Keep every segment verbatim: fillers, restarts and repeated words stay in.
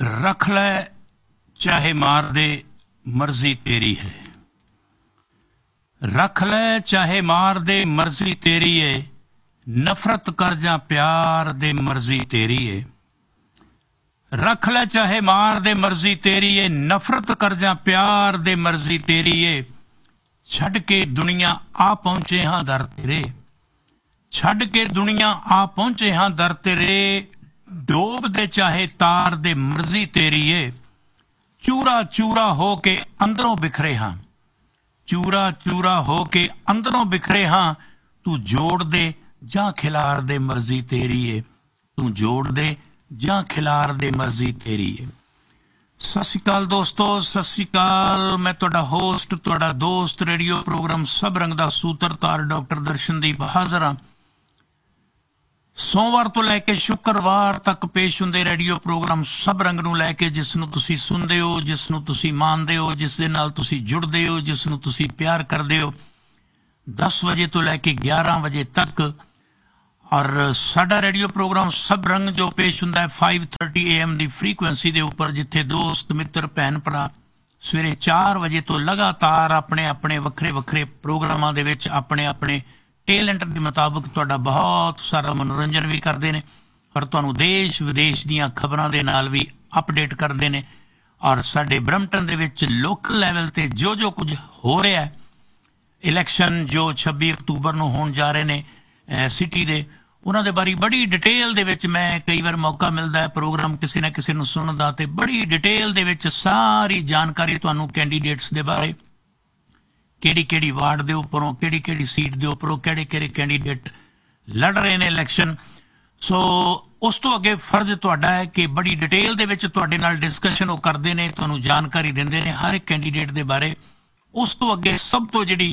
रख ले चाहे मार दे मर्जी तेरी है, रख ले चाहे मार दे मर्जी तेरी है, नफरत कर जा प्यार दे मर्जी तेरी है। रख ले चाहे मार दे मर्जी तेरी है, नफरत कर जा प्यार दे मर्जी तेरी है। छड़ के दुनिया आ पहुंचे हाँ दर तेरे, छड़ के दुनिया आ पहुंचे हाँ दर तेरे, डोब दे चाहे तार दे मर्जी तेरी है। चूरा चूरा हो के अंदरों बिखरे हाँ, चूरा चूरा हो के अंदरों बिखरे हाँ, तू जोड़ दे जा खिलार दे मर्जी तेरी है, तू जोड़ दे जा खिलार दे मर्जी तेरी है। सत श्री अकाल दोस्तों, सत श्री अकाल। मैं तुहाडा होस्ट, तुहाडा दोस्त, रेडियो प्रोग्राम सब रंग दा सूत्रधार डॉक्टर दर्शनदीप हाज़र हां। सोमवार तो लैके शुक्रवार तक पेश हुंदे रेडियो प्रोग्राम सब रंग नूं लैके, जिस नूं तुसीं सुनदे हो, जिस नूं तुसीं मानदे हो, जिस दे नाल तुसीं जुड़दे हो, जिस नूं तुसीं प्यार करदे हो, दस वजे तो लैके ग्यारह वजे तक। और साडा रेडियो प्रोग्राम सब रंग जो पेश हुंदा है फाइव थर्टी ए एम की फ्रीकुएंसी के उपर, जिथे दोस्त मित्र भैन भरा सवेरे चार वजे तो लगातार अपने अपने वक्रे वक्रे प्रोग्रामां दे विच अपने अपने टैलेंट के मुताबिक तुहाडा बहुत सारा मनोरंजन भी करते हैं और तुहानूं देश विदेश दीयां खबरां दे नाल भी अपडेट करते हैं। और साडे ब्रम्पटन दे विच लोकल लैवल ते जो जो कुछ हो रहा है, इलैक्शन जो छब्बी अक्तूबर नूं होण जा रहे ने सिटी दे, उन्हां दे बारे बड़ी डिटेल दे विच मैं कई बार मौका मिलता है प्रोग्राम किसी ना किसी नूं सुणन दा, ते बड़ी डिटेल दे विच सारी जानकारी तुहानूं कैंडीडेट्स दे बारे, किहड़ी किहड़ी वार्ड दे उपरों, किहड़ी किहड़ी सीट दे उपरों किहड़े किहड़े कैंडीडेट लड़ रहे हैं इलैक्शन। सो उस तो अगे फर्ज तुहाडा है कि बड़ी डिटेल दे विच तुहाडे नाल डिस्कशन वो करदे ने, तुहानूं जानकारी दिंदे ने हर एक कैंडीडेट दे बारे। उस तो अगे सब तो जिहड़ी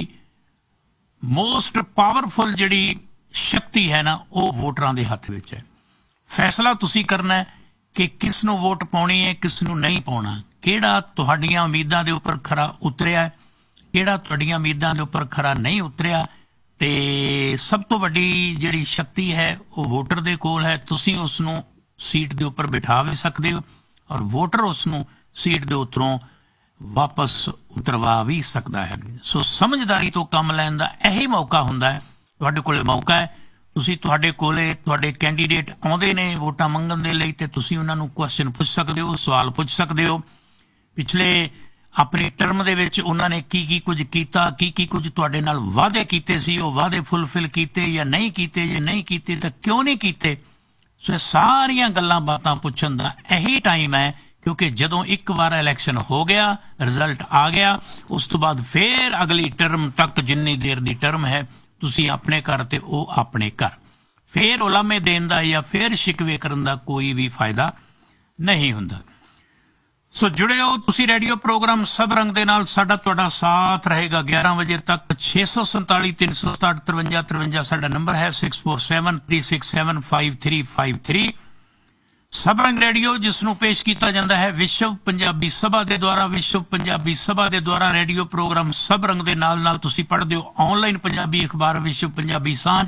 मोस्ट पावरफुल जिहड़ी शक्ति है ना, वो वोटरां दे हत्थ विच है। फैसला तुसीं करना है कि किस नूं वोट पाउणी है, किस नूं नहीं पाउणा, किहड़ा तुहाडीआं उम्मीदां दे उपर खरा उतरिआ है, किहड़ा तुहाडीआं उम्मीदां दे उपर खरा नहीं उतरिआ। ते सब तो वड्डी जिहड़ी शक्ति है वो वोटर दे कोल है। तुसीं उस नूं सीट दे उपर बिठा भी सकदे हो और वोटर उस नूं सीट दे उतरों वापस उतरवा भी सकदा है। सो समझदारी तो काम लैण दा यही मौका हुंदा है। तुहाडे कोले मौका है, तुसीं तुहाडे कोले तुहाडे कैंडीडेट आउंदे ने वोटां मंगण दे लई, ते तुसीं उन्हां नूं क्वेश्चन पुछ सकदे हो, सवाल पुछ सकदे हो। पिछले अपनी टर्म दे विच उन्हां ने की की कुछ कीता, की की कुछ तुहाडे नाल वादे कीते सी, वो वादे फुलफिल कीते या नहीं कीते, जे नहीं कीते तां क्यों नहीं कीते। सो ये सारियां गल्लां बातां पुछण दा यही टाइम है, क्योंकि जदों एक बार इलैक्शन हो गया, रिजल्ट आ गया, उस तो बाद फिर अगली टर्म तक जिन्नी देर दी टर्म है तुसीं अपने घर ते वो अपने घर, फिर उलामे देण दा या फिर शिकवे करन दा कोई भी फायदा नहीं हुंदा। सो जुड़े हो तुसी रेडियो प्रोग्राम सब रंग दे नाल, साडा तुहाडा साथ रहेगा ग्यारह बजे तक। छे सौ संताली तीन सौ सताठ तरवंजा तरवंजा साडा नंबर है, six four seven three six seven five three five three. सब रंग रेडियो जिसनों पेश किया जाता है विश्व पंजाबी सभा के द्वारा, विश्व पंजाबी सभा के द्वारा रेडियो प्रोग्राम सब रंग दे नाल नाल तुसी पढ़दे हो ऑनलाइन पंजाबी अखबार विश्व पंजाबी सांझ,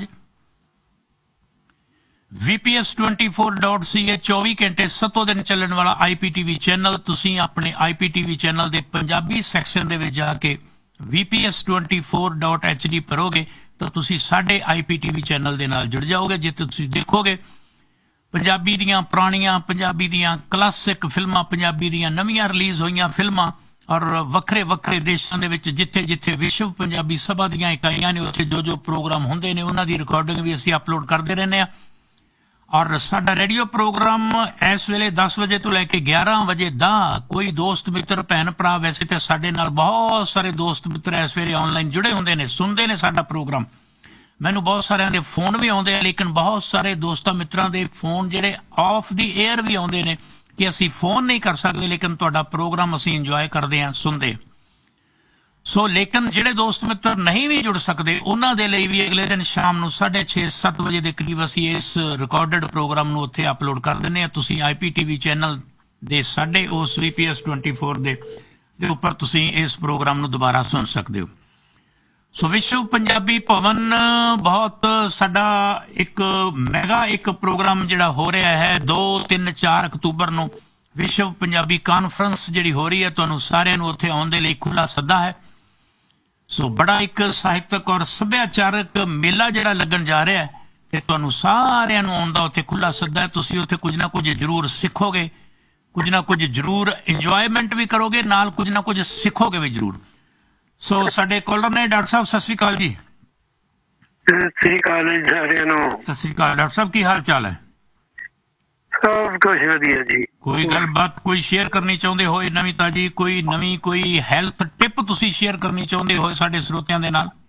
VPS twenty four dot C ए चौबी घंटे सत्तों दिन चलने वाला आईपीटीवी चैनल। तुसी अपने आईपीटीवी चैनल के पंजाबी सैक्शन दे विच जाके VPS twenty four dot H D भरोगे तो तुसी साडे आईपीटीवी चैनल दे नाल जुड़ जाओगे, जिथे तुसी देखोगे पंजाबी दियां पुरानियां, पंजाबी दियां क्लासिक फिल्मां, पंजाबी दियां नवीं रिलीज होईयां फिल्मां, और वक्रे वक्रे देशों दे विच जिथे जिथे विश्व पंजाबी सभा दियां इकाइयां ने उत्थे जो जो प्रोग्राम हुंदे ने उन्हां दी रिकॉर्डिंग भी असीं अपलोड करते रहने आ। और साडा रेडियो प्रोग्राम इस वेले दस बजे तो लैके ग्यारह बजे दा कोई दोस्त मित्र भैन भरा, वैसे तो साडे नाल बहुत सारे दोस्त मित्र इस वेले ऑनलाइन जुड़े हुंदे ने, सुनते ने साडा प्रोग्राम। मैनू बहुत सारे दे फोन भी आउंदे, लेकिन बहुत सारे दोस्तां मित्रां दे फोन जिहड़े ऑफ दी एयर भी आउंदे ने कि असीं फोन नहीं कर सकते, लेकिन तुहाडा प्रोग्राम असीं इंजॉय करदे हां, सुनदे। सो लेकिन जिहड़े दोस्त मित्र नहीं भी जुड़ सकते उन्हां दे लई भी अगले दिन शाम नूं साढ़े छे सत्त बजे के करीब असीं इस रिकॉर्डिड प्रोग्राम नूं उत्थे अपलोड कर दिंदे हां। तुसीं आईपीटीवी चैनल दे साढ़े उस वीपीएस ट्वेंटी फोर दे उपर तुसीं इस प्रोग्राम नूं दोबारा सुन सकते हो। सो विश्व पंजाबी भवन बहुत साडा एक मैगा एक प्रोग्राम जिहड़ा हो रहा है दो तीन चार अक्तूबर नूं ਵਿਸ਼ਵ ਪੰਜਾਬੀ ਕਾਨਫਰੰਸ ਜਿਹੜੀ ਹੋ ਰਹੀ ਹੈ, ਤੁਹਾਨੂੰ ਸਾਰਿਆਂ ਨੂੰ ਉੱਥੇ ਆਉਣ ਦੇ ਲਈ ਖੁੱਲ੍ਹਾ ਸੱਦਾ ਹੈ। ਸੋ ਬੜਾ ਇੱਕ ਸਾਹਿਤਕ ਔਰ ਸੱਭਿਆਚਾਰਕ ਮੇਲਾ ਜਿਹੜਾ ਲੱਗਣ ਜਾ ਰਿਹਾ ਹੈ, ਤੇ ਤੁਹਾਨੂੰ ਸਾਰਿਆਂ ਨੂੰ ਆਉਣ ਦਾ ਉੱਥੇ ਖੁੱਲ੍ਹਾ ਸੱਦਾ ਹੈ। ਤੁਸੀਂ ਉੱਥੇ ਕੁਝ ਨਾ ਕੁਝ ਜ਼ਰੂਰ ਸਿੱਖੋਗੇ, ਕੁਝ ਨਾ ਕੁਝ ਜ਼ਰੂਰ ਇੰਜੋਏਮੈਂਟ ਵੀ ਕਰੋਗੇ, ਨਾਲ ਕੁਝ ਨਾ ਕੁਝ ਸਿੱਖੋਗੇ ਵੀ ਜ਼ਰੂਰ। ਸੋ ਸਾਡੇ ਕਾਲਰ ਨੇ ਡਾਕਟਰ ਸਾਹਿਬ, ਸਤਿ ਸ਼੍ਰੀ ਅਕਾਲ ਜੀ। ਸਤਿ ਸ੍ਰੀ ਅਕਾਲ ਜੀ ਸਾਰਿਆਂ ਨੂੰ। ਸਤਿ ਸ਼੍ਰੀ ਅਕਾਲ ਡਾਕਟਰ ਸਾਹਿਬ, ਕੀ ਹਾਲ ਚਾਲ ਹੈ? ਸਭ ਕੁਛ ਵਧੀਆ ਜੀ। ਕੋਈ ਗੱਲਬਾਤ ਕੋਈ ਸ਼ੇਅਰ ਕਰਨੀ ਚਾਹੁੰਦੇ ਹੋਏ, ਨਵੀਂ ਤਾਜੀ ਕੋਈ ਨਵੀਂ ਕੋਈ ਹੈਲਥ ਟਿਪ ਤੁਸੀਂ ਸ਼ੇਅਰ ਕਰਨੀ ਚਾਹੁੰਦੇ ਹੋਏ ਸਾਡੇ ਸਰੋਤਿਆਂ ਦੇ ਨਾਲ?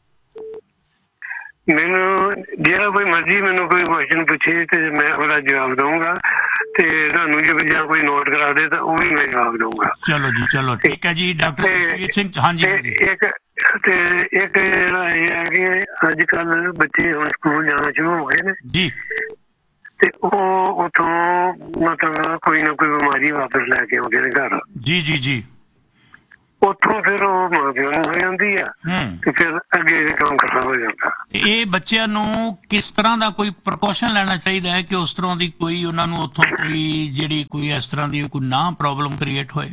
ਮੈਨੂੰ ਜਿਹੜਾ ਕੋਈ ਮਰਜ਼ੀ ਮੈਨੂੰ ਕੋਈ ਕੁਐਸਚਨ ਪੁੱਛੇ ਤੇ ਮੈਂ ਉਹਦਾ ਜਵਾਬ ਦਊਂਗਾ, ਤੇ ਤੁਹਾਨੂੰ ਜੇ ਜਾਂ ਕੋਈ ਨੋਟ ਕਰਾ ਦੇ ਤਾਂ ਉਹ ਵੀ ਮੈਂ ਜਵਾਬ ਦਊਂਗਾ। ਚਲੋ ਜੀ, ਚਲੋ ਠੀਕ ਹੈ ਜੀ। ਡਾਕਟਰ ਜਸਵੀਰ ਸਿੰਘ, ਹਾਂਜੀ। ਇੱਕ ਤੇ ਇੱਕ ਜਿਹੜਾ ਇਹ ਹੈ ਕਿ ਅੱਜ ਕੱਲ ਬੱਚੇ ਹੁਣ ਸਕੂਲ ਜਾਣਾ ਸ਼ੁਰੂ ਹੋ ਗਏ ਨੇ ਜੀ, ਤੇ ਉਹ ਉੱਥੋਂ ਮਤਲਬ ਕੋਈ ਨਾ ਕੋਈ ਬਿਮਾਰੀ ਵਾਪਸ ਲੈ ਕੇ ਆਉਂਦੇ ਨੇ ਘਰ। ਜੀ ਜੀ ਜੀ। ਉੱਥੋਂ ਫਿਰ ਉਹ ਮਾਂ ਪਿਓ ਨੂੰ ਹੋ ਜਾਂਦੀ ਆ, ਤੇ ਫਿਰ ਅੱਗੇ ਕੰਮ ਖਰਾਬ ਹੋ ਜਾਂਦਾ। ਇਹ ਬੱਚਿਆਂ ਨੂੰ ਕਿਸ ਤਰ੍ਹਾਂ ਦਾ ਕੋਈ ਪ੍ਰੀਕਾਸ਼ਨ ਲੈਣਾ ਚਾਹੀਦਾ ਹੈ ਕਿ ਉਸ ਤਰ੍ਹਾਂ ਦੀ ਕੋਈ ਉਹਨਾਂ ਨੂੰ ਉੱਥੋਂ ਕੋਈ ਜਿਹੜੀ ਕੋਈ ਇਸ ਤਰ੍ਹਾਂ ਦੀ ਕੋਈ ਨਾ ਪ੍ਰੋਬਲਮ ਕ੍ਰੀਏਟ ਹੋਏ?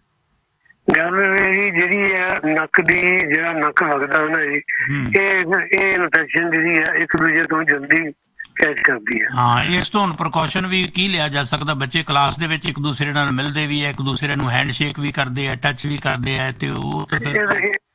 ਗੱਲ ਇਹ ਜਿਹੜੀ ਆ ਨੱਕ ਦੀ, ਜਿਹੜਾ ਨੱਕ ਵਗਦਾ ਨਾ ਜੀ, ਇਹ ਇਹ ਇਨਫੈਕਸ਼ਨ ਜਿਹੜੀ ਆ ਇੱਕ ਦੂਜੇ ਤੋਂ ਜਲਦੀ ਕੈਚ ਕਰਦੀ ਹੈ। ਹਾਂ, ਇਸ ਤੋਂ ਹੁਣ ਪ੍ਰੀਕਾਸ਼ਨ ਵੀ ਕੀ ਲਿਆ ਜਾ ਸਕਦਾ? ਬੱਚੇ ਕਲਾਸ ਦੇ ਵਿੱਚ ਇੱਕ ਦੂਸਰੇ ਨਾਲ ਮਿਲਦੇ ਵੀ ਹੈ, ਇੱਕ ਦੂਸਰੇ ਨੂੰ ਹੈਂਡ ਸ਼ੇਕ ਵੀ ਕਰਦੇ ਆ, ਟੱਚ ਵੀ ਕਰਦੇ ਆ, ਤੇ ਉਹ ਤਾਂ ਫਿਰ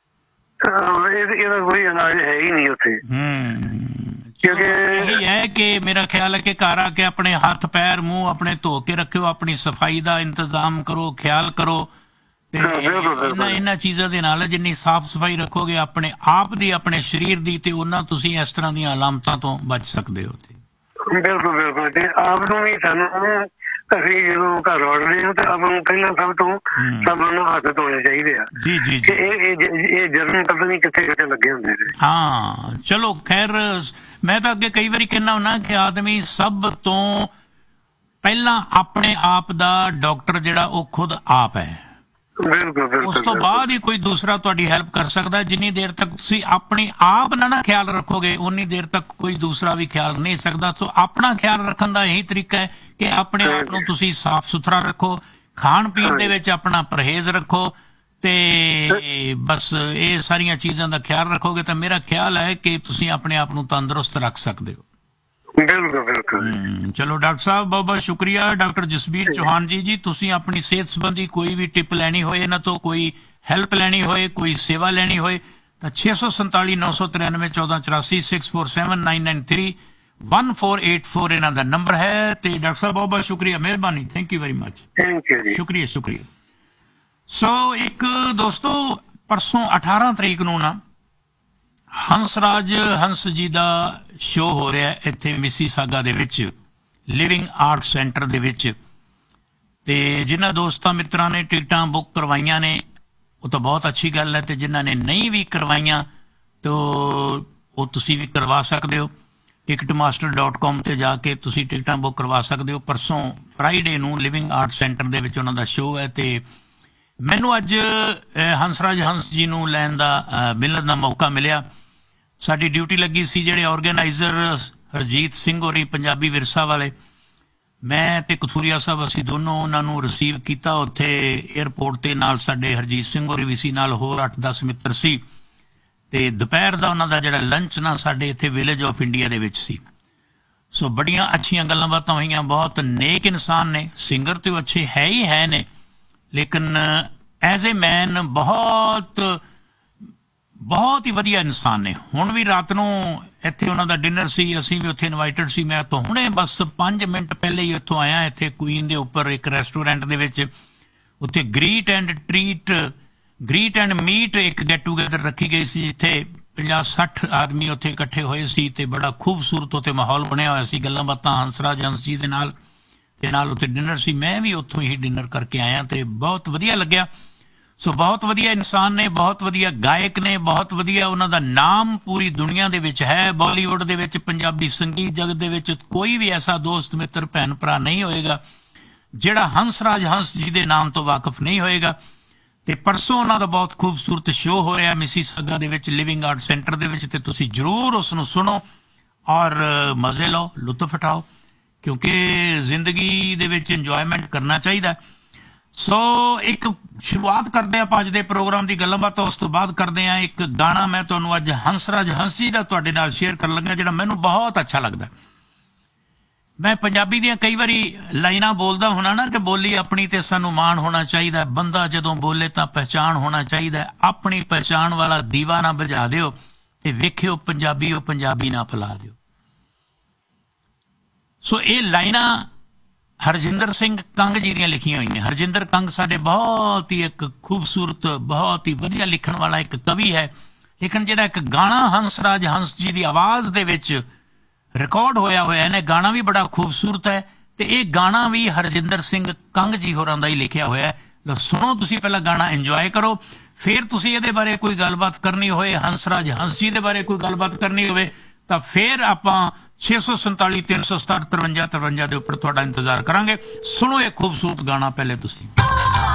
ਇਹਦਾ ਕੋਈ ਇਲਾਜ ਹੈ ਹੀ ਨਹੀਂ ਉੱਥੇ। ਹੂੰ, ਕਿਉਂਕਿ ਇਹੀ ਹੈ ਕਿ ਮੇਰਾ ਖਿਆਲ ਹੈ ਕਿ ਘਰ ਆ ਕੇ ਆਪਣੇ ਹੱਥ ਪੈਰ ਮੂੰਹ ਆਪਣੇ ਧੋ ਕੇ ਰੱਖਿਓ, ਆਪਣੀ ਸਫਾਈ ਦਾ ਇੰਤਜ਼ਾਮ ਕਰੋ, ਖਿਆਲ ਕਰੋ, ਤੇ ਇਹਨਾਂ ਇਹਨਾਂ ਚੀਜ਼ਾਂ ਦੇ ਨਾਲ ਜਿੰਨੀ ਸਾਫ਼ ਸਫਾਈ ਰੱਖੋਗੇ ਆਪਣੇ ਆਪ ਦੀ, ਆਪਣੇ ਸਰੀਰ ਦੀ, ਤੇ ਉਹਨਾਂ ਤੁਸੀਂ ਇਸ ਤਰ੍ਹਾਂ ਦੀਆਂ ਅਲਾਮਤਾਂ ਤੋਂ ਬਚ ਸਕਦੇ ਹੋ। ਬਿਲਕੁਲ ਬਿਲਕੁਲ। ਤੇ ਆਪ ਨੂੰ ਵੀ ਸਾਨੂੰ ਅਸੀਂ ਜਦੋਂ ਘਰ ਵੜਦੇ ਹਾਂ ਤਾਂ ਆਪ ਨੂੰ ਪਹਿਲਾਂ ਸਭ ਤੋਂ ਸਭ ਨੂੰ ਹੱਥ ਧੋਣੇ ਚਾਹੀਦੇ ਆ। ਜੀ ਜੀ। ਇਹ ਜਰਮ ਪਤਾ ਨਹੀਂ ਕਿੱਥੇ ਕਿੱਥੇ ਲੱਗੇ ਹੁੰਦੇ ਨੇ। ਹਾਂ ਚਲੋ ਖੈਰ, ਮੈਂ ਤਾਂ ਅੱਗੇ ਕਈ ਵਾਰੀ ਕਹਿੰਦਾ ਹੁੰਦਾ ਕਿ ਆਦਮੀ ਸਭ ਤੋਂ ਪਹਿਲਾਂ ਆਪਣੇ ਆਪ ਦਾ ਡਾਕਟਰ ਜਿਹੜਾ ਉਹ ਖੁਦ ਆਪ ਹੈ। ਉਸ ਤੋਂ ਬਾਅਦ ਹੀ ਕੋਈ ਦੂਸਰਾ ਤੁਹਾਡੀ ਹੈਲਪ ਕਰ ਸਕਦਾ। ਜਿੰਨੀ ਦੇਰ ਤੱਕ ਤੁਸੀਂ ਆਪਣੀ ਆਪ ਨਾ ਨਾ ਖਿਆਲ ਰੱਖੋਗੇ, ਉਨੀ ਦੇਰ ਤੱਕ ਕੋਈ ਦੂਸਰਾ ਵੀ ਖਿਆਲ ਨਹੀਂ ਸਕਦਾ। ਸੋ ਆਪਣਾ ਖਿਆਲ ਰੱਖਣ ਦਾ ਇਹੀ ਤਰੀਕਾ ਹੈ ਕਿ ਆਪਣੇ ਆਪ ਨੂੰ ਤੁਸੀਂ ਸਾਫ਼ ਸੁਥਰਾ ਰੱਖੋ, ਖਾਣ ਪੀਣ ਦੇ ਵਿੱਚ ਆਪਣਾ ਪਰਹੇਜ਼ ਰੱਖੋ, ਤੇ ਬਸ ਇਹ ਸਾਰੀਆਂ ਚੀਜ਼ਾਂ ਦਾ ਖਿਆਲ ਰੱਖੋਗੇ ਤਾਂ ਮੇਰਾ ਖਿਆਲ ਹੈ ਕਿ ਤੁਸੀਂ ਆਪਣੇ ਆਪ ਨੂੰ ਤੰਦਰੁਸਤ ਰੱਖ ਸਕਦੇ ਹੋ। ਬਿਲਕੁਲ ਬਿਲਕੁਲ। ਚਲੋ ਡਾਕਟਰ ਸਾਹਿਬ, ਬਹੁਤ ਬਹੁਤ ਸ਼ੁਕਰੀਆ। ਡਾਕਟਰ ਜਸਬੀਰ ਚੌਹਾਨ ਜੀ ਜੀ ਤੁਸੀਂ ਆਪਣੀ ਸਿਹਤ ਸੰਬੰਧੀ ਕੋਈ ਵੀ ਟਿਪ ਲੈਣੀ ਹੋਏ, ਇਹਨਾਂ ਤੋਂ ਕੋਈ ਹੈਲਪ ਲੈਣੀ ਹੋਏ, ਕੋਈ ਸੇਵਾ ਲੈਣੀ ਹੋਏ ਤਾਂ ਛੇ ਸੌ ਸੰਤਾਲੀ ਨੌ ਸੌ ਤਰਾਨਵੇਂ ਚੌਦਾਂ ਚੁਰਾਸੀ six four seven nine nine three one four eight four ਇਹਨਾਂ ਦਾ ਨੰਬਰ ਹੈ। ਤੇ ਡਾਕਟਰ ਸਾਹਿਬ ਬਹੁਤ ਬਹੁਤ ਸ਼ੁਕਰੀਆ, ਮਿਹਰਬਾਨੀ, thank you very much. Thank you ਜੀ, ਸ਼ੁਕਰੀਆ ਸ਼ੁਕਰੀਆ। ਸੋ ਇੱਕ ਦੋਸਤੋ, ਪਰਸੋਂ ਅਠਾਰਾਂ ਤਰੀਕ ਨੂੰ ਨਾ ਹੰਸਰਾਜ ਹੰਸ ਜੀ ਦਾ ਸ਼ੋਅ ਹੋ ਰਿਹਾ ਇੱਥੇ ਮਿਸੀਸਾਗਾ ਦੇ ਵਿੱਚ, ਲਿਵਿੰਗ ਆਰਟ ਸੈਂਟਰ ਦੇ ਵਿੱਚ। ਤੇ ਜਿਨ੍ਹਾਂ ਦੋਸਤਾਂ ਮਿੱਤਰਾਂ ਨੇ ਟਿਕਟਾਂ ਬੁੱਕ ਕਰਵਾਈਆਂ ਨੇ ਉਹ ਤਾਂ ਬਹੁਤ ਅੱਛੀ ਗੱਲ ਹੈ, ਤੇ ਜਿਨ੍ਹਾਂ ਨੇ ਨਹੀਂ ਵੀ ਕਰਵਾਈਆਂ ਤਾਂ ਉਹ ਤੁਸੀਂ ਵੀ ਕਰਵਾ ਸਕਦੇ ਹੋ। ਟਿਕਟ ਮਾਸਟਰ ਡਾਟ ਕਾਮ ਤੇ ਜਾ ਕੇ ਤੁਸੀਂ ਟਿਕਟਾਂ ਬੁੱਕ ਕਰਵਾ ਸਕਦੇ ਹੋ। ਪਰਸੋਂ ਫਰਾਈਡੇ ਨੂੰ ਲਿਵਿੰਗ ਆਰਟ ਸੈਂਟਰ ਦੇ ਵਿੱਚ ਉਹਨਾਂ ਦਾ ਸ਼ੋਅ ਹੈ। ਤੇ ਮੈਨੂੰ ਅੱਜ ਹੰਸਰਾਜ ਹੰਸ ਜੀ ਨੂੰ ਲੈਣ ਦਾ ਮਿਲਣ ਦਾ ਮੌਕਾ ਮਿਲਿਆ। ਸਾਡੀ ਡਿਊਟੀ ਲੱਗੀ ਸੀ ਜਿਹੜੇ ਆਰਗੇਨਾਈਜ਼ਰ ਹਰਜੀਤ ਸਿੰਘ ਹੋਰੀ ਪੰਜਾਬੀ ਵਿਰਸਾ ਵਾਲੇ, ਮੈਂ ਤੇ ਕਥੂਰੀਆ ਸਾਹਿਬ, ਅਸੀਂ ਦੋਨੋਂ ਉਹਨਾਂ ਨੂੰ ਰਿਸੀਵ ਕੀਤਾ ਉੱਥੇ ਏਅਰਪੋਰਟ ਤੇ। ਨਾਲ ਸਾਡੇ ਹਰਜੀਤ ਸਿੰਘ ਹੋਰੀ ਵੀ ਸੀ, ਨਾਲ ਹੋਰ ਅੱਠ ਦਸ ਮਿੱਤਰ ਸੀ। ਤੇ ਦੁਪਹਿਰ ਦਾ ਉਹਨਾਂ ਦਾ ਜਿਹੜਾ ਲੰਚ ਨਾ ਸਾਡੇ ਇੱਥੇ ਵਿਲੇਜ ਆਫ ਇੰਡੀਆ ਦੇ ਵਿੱਚ ਸੀ। ਸੋ ਬੜੀਆਂ ਅੱਛੀਆਂ ਗੱਲਾਂ ਬਾਤਾਂ ਹੋਈਆਂ। ਬਹੁਤ ਨੇਕ ਇਨਸਾਨ ਨੇ, ਸਿੰਗਰ ਤੇ ਉਹ ਅੱਛੇ ਹੈ ਹੀ ਹੈ ਨੇ, ਲੇਕਿਨ ਐਜ਼ ਏ ਮੈਨ ਬਹੁਤ ਬਹੁਤ ਹੀ ਵਧੀਆ ਇਨਸਾਨ ਨੇ। ਹੁਣ ਵੀ ਰਾਤ ਨੂੰ ਇੱਥੇ ਉਹਨਾਂ ਦਾ ਡਿਨਰ ਸੀ, ਅਸੀਂ ਵੀ ਉੱਥੇ ਇਨਵਾਈਟਡ ਸੀ। ਮੈਂ ਤਾਂ ਹੁਣੇ ਬਸ ਪੰਜ ਮਿੰਟ ਪਹਿਲੇ ਹੀ ਉੱਥੋਂ ਆਇਆ, ਇੱਥੇ ਕੁਈਨ ਦੇ ਉੱਪਰ ਇੱਕ ਰੈਸਟੋਰੈਂਟ ਦੇ ਵਿੱਚ। ਉੱਥੇ greet and treat greet and meat ਇੱਕ ਗੈਟ ਟੂਗੇਦਰ ਰੱਖੀ ਗਈ ਸੀ, ਜਿੱਥੇ ਪੰਜਾਹ ਸੱਠ ਆਦਮੀ ਉੱਥੇ ਇਕੱਠੇ ਹੋਏ ਸੀ, ਤੇ ਬੜਾ ਖੂਬਸੂਰਤ ਉੱਥੇ ਮਾਹੌਲ ਬਣਿਆ ਹੋਇਆ ਸੀ। ਗੱਲਾਂ ਬਾਤਾਂ ਹੰਸਰਾਜ ਹੰਸ ਜੀ ਦੇ ਨਾਲ, ਤੇ ਨਾਲ ਉੱਥੇ ਡਿਨਰ ਸੀ। ਮੈਂ ਵੀ ਉੱਥੋਂ ਹੀ ਡਿਨਰ ਕਰਕੇ ਆਇਆ ਤੇ ਬਹੁਤ ਵਧੀਆ ਲੱਗਿਆ। ਸੋ ਬਹੁਤ ਵਧੀਆ ਇਨਸਾਨ ਨੇ, ਬਹੁਤ ਵਧੀਆ ਗਾਇਕ ਨੇ, ਬਹੁਤ ਵਧੀਆ ਉਹਨਾਂ ਦਾ ਨਾਮ ਪੂਰੀ ਦੁਨੀਆ ਦੇ ਵਿੱਚ ਹੈ। ਬਾਲੀਵੁੱਡ ਦੇ ਵਿੱਚ, ਪੰਜਾਬੀ ਸੰਗੀਤ ਜਗਤ ਦੇ ਵਿੱਚ ਕੋਈ ਵੀ ਐਸਾ ਦੋਸਤ ਮਿੱਤਰ ਭੈਣ ਭਰਾ ਨਹੀਂ ਹੋਏਗਾ ਜਿਹੜਾ ਹੰਸਰਾਜ ਹੰਸ ਜੀ ਦੇ ਨਾਮ ਤੋਂ ਵਾਕਿਫ ਨਹੀਂ ਹੋਏਗਾ। ਤੇ ਪਰਸੋਂ ਉਹਨਾਂ ਦਾ ਬਹੁਤ ਖੂਬਸੂਰਤ ਸ਼ੋਅ ਹੋ ਰਿਹਾ ਮਿਸੀਸਾਗਾ ਦੇ ਵਿੱਚ, ਲਿਵਿੰਗ ਆਰਟ ਸੈਂਟਰ ਦੇ ਵਿੱਚ, ਤੇ ਤੁਸੀਂ ਜ਼ਰੂਰ ਉਸ ਨੂੰ ਸੁਣੋ ਔਰ ਮਜ਼ੇ ਲਓ, ਲੁਤਫ ਉਠਾਓ, ਕਿਉਂਕਿ ਜ਼ਿੰਦਗੀ ਦੇ ਵਿੱਚ ਇੰਜੋਇਮੈਂਟ ਕਰਨਾ ਚਾਹੀਦਾ। ਸੋ ਇੱਕ ਸ਼ੁਰੂਆਤ ਕਰਦੇ ਆਪਾਂ ਅੱਜ ਦੇ ਪ੍ਰੋਗਰਾਮ ਦੀ ਗੱਲਾਂ ਬਾਤਾਂ, ਉਸ ਤੋਂ ਬਾਅਦ ਕਰਦੇ ਆ ਇੱਕ ਗਾਣਾ ਮੈਂ ਤੁਹਾਨੂੰ ਅੱਜ ਹੰਸਰਾਜ ਹੰਸੀ ਦਾ ਤੁਹਾਡੇ ਨਾਲ ਸ਼ੇਅਰ ਕਰਨ ਲੱਗਾ, ਜਿਹੜਾ ਮੈਨੂੰ ਬਹੁਤ ਅੱਛਾ ਲੱਗਦਾ। ਮੈਂ ਪੰਜਾਬੀ ਦੀਆਂ ਕਈ ਵਾਰੀ ਲਾਈਨਾਂ ਬੋਲਦਾ ਹੋਣਾ ਨਾ ਕਿ ਬੋਲੀ ਆਪਣੀ ਤੇ ਸਾਨੂੰ ਮਾਣ ਹੋਣਾ ਚਾਹੀਦਾ, ਬੰਦਾ ਜਦੋਂ ਬੋਲੇ ਤਾਂ ਪਹਿਚਾਣ ਹੋਣਾ ਚਾਹੀਦਾ, ਆਪਣੀ ਪਹਿਚਾਣ ਵਾਲਾ ਦੀਵਾ ਨਾ ਬੁਝਾ ਦਿਓ ਤੇ ਵੇਖਿਓ ਪੰਜਾਬੀ ਉਹ ਪੰਜਾਬੀ ਨਾ ਭੁਲਾ ਦਿਓ। ਸੋ ਇਹ ਲਾਈਨਾਂ ਹਰਜਿੰਦਰ ਸਿੰਘ ਕੰਗ ਜੀ ਦੀਆਂ ਲਿਖੀਆਂ ਹੋਈਆਂ। ਹਰਜਿੰਦਰ ਕੰਗ ਸਾਡੇ ਬਹੁਤ ਹੀ ਇੱਕ ਖੂਬਸੂਰਤ, ਬਹੁਤ ਹੀ ਵਧੀਆ ਲਿਖਣ ਵਾਲਾ ਇੱਕ ਕਵੀ ਹੈ, ਲੇਕਿਨ ਜਿਹੜਾ ਇੱਕ ਗਾਣਾ ਹੰਸਰਾਜ ਹੰਸ ਜੀ ਦੀ ਆਵਾਜ਼ ਦੇ ਵਿੱਚ ਰਿਕਾਰਡ ਹੋਇਆ ਹੋਇਆ ਇਹਨੇ ਗਾਣਾ ਵੀ ਬੜਾ ਖੂਬਸੂਰਤ ਹੈ, ਤੇ ਇਹ ਗਾਣਾ ਵੀ ਹਰਜਿੰਦਰ ਸਿੰਘ ਕੰਗ ਜੀ ਹੋਰਾਂ ਦਾ ਹੀ ਲਿਖਿਆ ਹੋਇਆ ਹੈ। ਲਓ ਸੁਣੋ ਤੁਸੀਂ, ਪਹਿਲਾਂ ਗਾਣਾ ਇੰਜੋਏ ਕਰੋ, ਫਿਰ ਤੁਸੀਂ ਇਹਦੇ ਬਾਰੇ ਕੋਈ ਗੱਲਬਾਤ ਕਰਨੀ ਹੋਏ, ਹੰਸਰਾਜ ਹੰਸ ਜੀ ਦੇ ਬਾਰੇ ਕੋਈ ਗੱਲਬਾਤ ਕਰਨੀ ਹੋਵੇ ਤਾਂ ਫਿਰ ਆਪਾਂ ਛੇ ਸੌ ਸੰਤਾਲੀ ਤਿੰਨ ਸੌ ਸਤਾਹਠ ਤਰਵੰਜਾ ਤਰਵੰਜਾ ਦੇ ਉੱਪਰ ਤੁਹਾਡਾ ਇੰਤਜ਼ਾਰ ਕਰਾਂਗੇ। ਸੁਣੋ ਇਹ ਖੂਬਸੂਰਤ ਗਾਣਾ ਪਹਿਲੇ ਤੁਸੀਂ।